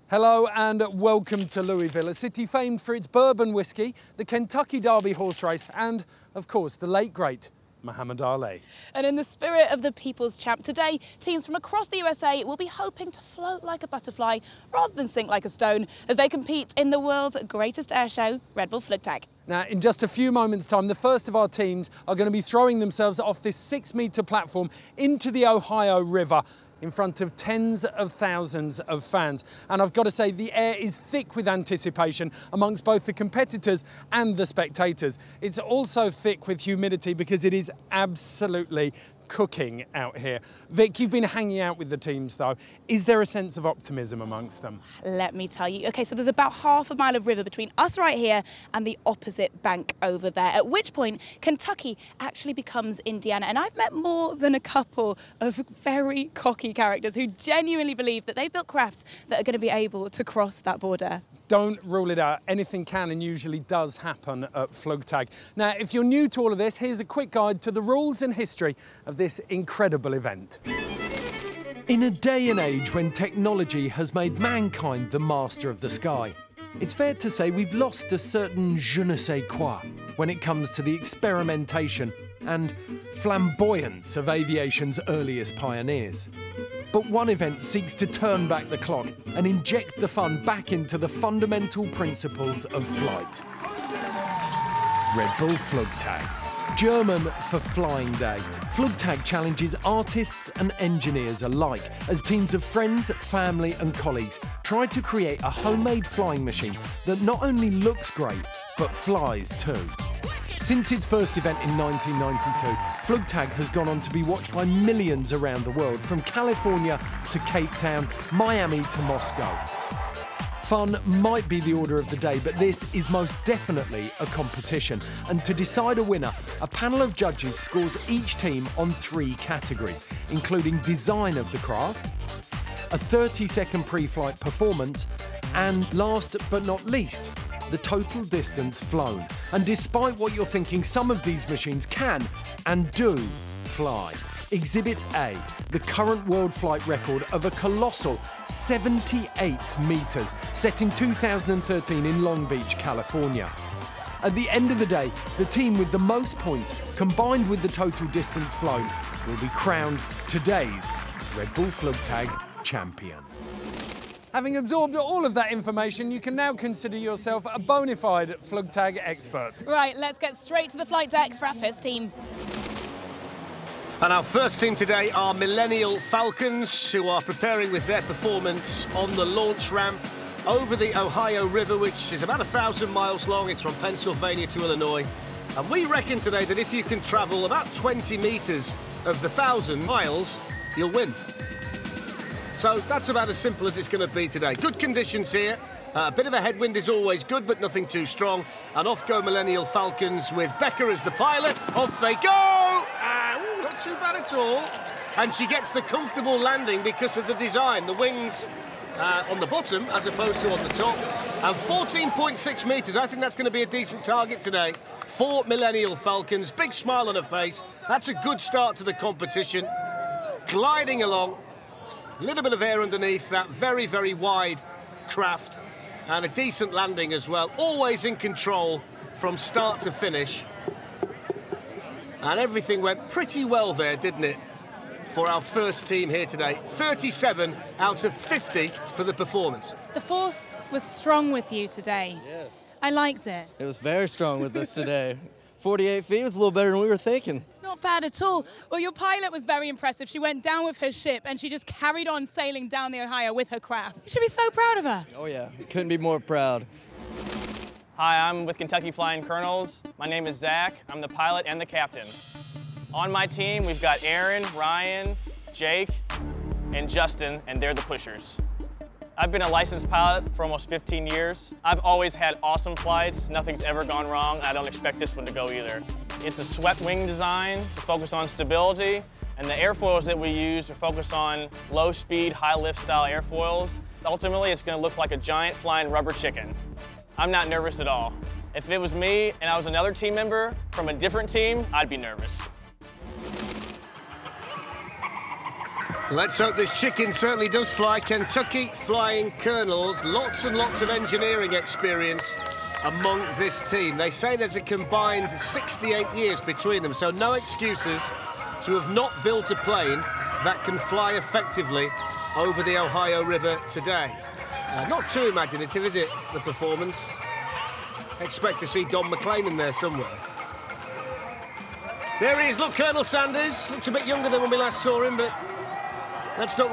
Hello and welcome to Louisville, a city famed for its bourbon whiskey, the Kentucky Derby horse race, and, of course, the late great Muhammad Ali. And in the spirit of the People's Champ, today, teams from across the USA will be hoping to float like a butterfly rather than sink like a stone as they compete in the world's greatest air show, Red Bull Flugtag. Now, in just a few moments' time, the first of our teams are going to be throwing themselves off this 6-metre platform into the Ohio River in front of tens of thousands of fans. And I've got to say, the air is thick with anticipation amongst both the competitors and the spectators. It's also thick with humidity because it is absolutely cooking out here. Vic, you've been hanging out with the teams though. Is there a sense of optimism amongst them? Let me tell you. Okay, so there's about half a mile of river between us right here and the opposite bank over there, at which point Kentucky actually becomes Indiana. And I've met more than a couple of very cocky characters who genuinely believe that they've built crafts that are going to be able to cross that border. Don't rule it out. Anything can and usually does happen at Flugtag. Now, if you're new to all of this, here's a quick guide to the rules and history of this incredible event. In a day and age when technology has made mankind the master of the sky, it's fair to say we've lost a certain je ne sais quoi when it comes to the experimentation and flamboyance of aviation's earliest pioneers. But one event seeks to turn back the clock and inject the fun back into the fundamental principles of flight. Red Bull Flugtag, German for Flying Day. Flugtag challenges artists and engineers alike as teams of friends, family and colleagues try to create a homemade flying machine that not only looks great, but flies too. Since its first event in 1992, Flugtag has gone on to be watched by millions around the world, from California to Cape Town, Miami to Moscow. Fun might be the order of the day, but this is most definitely a competition. And to decide a winner, a panel of judges scores each team on 3 categories, including design of the craft, a 30-second pre-flight performance, and last but not least, the total distance flown. And despite what you're thinking, some of these machines can and do fly. Exhibit A, the current world flight record of a colossal 78 metres, set in 2013 in Long Beach, California. At the end of the day, the team with the most points, combined with the total distance flown, will be crowned today's Red Bull Flugtag champion. Having absorbed all of that information, you can now consider yourself a bona fide Flugtag expert. Right, let's get straight to the flight deck for our first team. And our first team today are Millennial Falcons, who are preparing with their performance on the launch ramp over the Ohio River, which is about 1,000 miles long. It's from Pennsylvania to Illinois. And we reckon today that if you can travel about 20 metres of the 1,000 miles, you'll win. So that's about as simple as it's going to be today. Good conditions here. A bit of a headwind is always good, but nothing too strong. And off go Millennial Falcons with Becca as the pilot. Off they go! Not too bad at all. And she gets the comfortable landing because of the design. The wings on the bottom as opposed to on the top. And 14.6 metres. I think that's going to be a decent target today for Millennial Falcons. Big smile on her face. That's a good start to the competition. Gliding along. A little bit of air underneath that very, very wide craft, and a decent landing as well. Always in control from start to finish. And everything went pretty well there, didn't it, for our first team here today. 37 out of 50 for the performance. The force was strong with you today. Yes. I liked it. It was very strong with us today. 48 feet was a little better than we were thinking. Not bad at all. Well, your pilot was very impressive. She went down with her ship and she just carried on sailing down the Ohio with her craft. You should be so proud of her. Oh yeah, couldn't be more proud. Hi, I'm with Kentucky Flying Colonels. My name is Zach. I'm the pilot and the captain. On my team, we've got Aaron, Ryan, Jake, and Justin, and they're the pushers. I've been a licensed pilot for almost 15 years. I've always had awesome flights. Nothing's ever gone wrong. I don't expect this one to go either. It's a swept wing design to focus on stability, and the airfoils that we use are focused on low speed, high lift style airfoils. Ultimately, it's gonna look like a giant flying rubber chicken. I'm not nervous at all. If it was me and I was another team member from a different team, I'd be nervous. Let's hope this chicken certainly does fly. Kentucky Flying Colonels, lots and lots of engineering experience among this team. They say there's a combined 68 years between them, so no excuses to have not built a plane that can fly effectively over the Ohio River today. Not too imaginative, is it, the performance? Expect to see Don McLean in there somewhere. There he is, look, Colonel Sanders. Looks a bit younger than when we last saw him, but that's not